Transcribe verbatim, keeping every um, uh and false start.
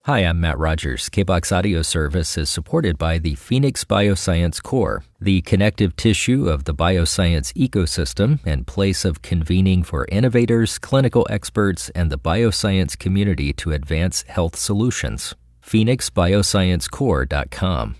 Hi, I'm Matt Rogers. K B O X Audio Service is supported by the Phoenix Bioscience Core, the connective tissue of the bioscience ecosystem and place of convening for innovators, clinical experts, and the bioscience community to advance health solutions. phoenix bioscience core dot com.